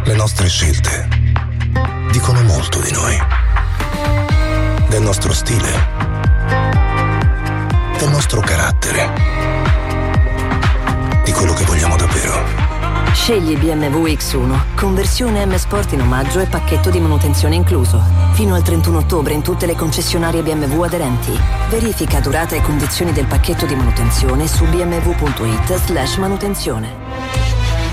Le nostre scelte dicono molto di noi. Del nostro stile. Del nostro carattere. Di quello che vogliamo davvero. Scegli BMW X1, conversione M Sport in omaggio e pacchetto di manutenzione incluso. Fino al 31 ottobre in tutte le concessionarie BMW aderenti. Verifica durata e condizioni del pacchetto di manutenzione su bmw.it/manutenzione.